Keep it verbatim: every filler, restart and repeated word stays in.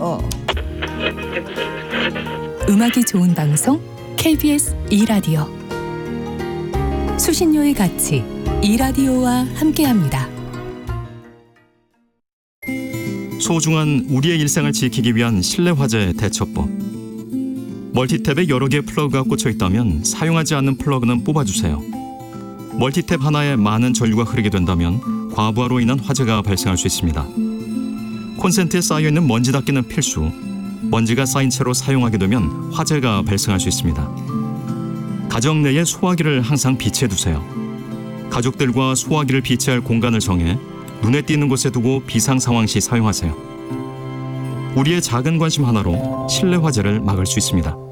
어. 음악이 좋은 방송 케이비에스 이 라디오. 수신료의 가치 이 라디오와 함께합니다. 소중한 우리의 일상을 지키기 위한 실내 화재 대처법. 멀티탭에 여러 개의 플러그가 꽂혀 있다면 사용하지 않는 플러그는 뽑아주세요. 멀티탭 하나에 많은 전류가 흐르게 된다면 과부하로 인한 화재가 발생할 수 있습니다. 콘센트에 쌓여있는 먼지 닦기는 필수. 먼지가 쌓인 채로 사용하게 되면 화재가 발생할 수 있습니다. 가정 내에 소화기를 항상 비치해두세요. 가족들과 소화기를 비치할 공간을 정해 눈에 띄는 곳에 두고 비상 상황 시 사용하세요. 우리의 작은 관심 하나로 실내 화재를 막을 수 있습니다.